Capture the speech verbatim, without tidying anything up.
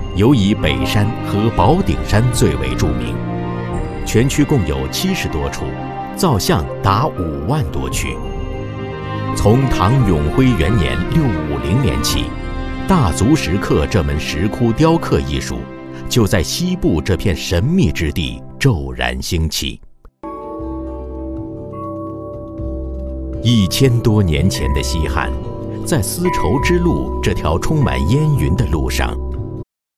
尤以北山和宝顶山最为著名。全区共有七十多处，造像达五万多具。从唐永徽元年六五零年起，大足石刻这门石窟雕刻艺术就在西部这片神秘之地骤然兴起。一千多年前的西汉，在丝绸之路这条充满烟云的路上，